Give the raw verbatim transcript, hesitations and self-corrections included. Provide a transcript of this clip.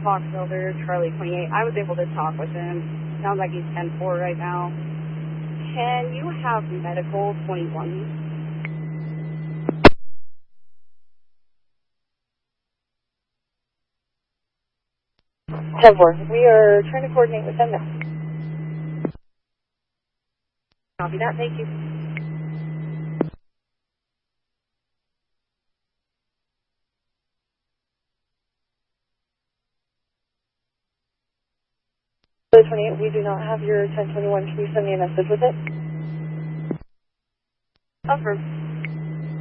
Fox Builder, Charlie twenty-eight. I was able to talk with him. Sounds like he's ten four right now. Can you have medical twenty-one? ten four. We are trying to coordinate with them now. Copy that. Thank you. twenty-eight, we do not have your ten twenty-one. Can you send me a message with it? Affirm.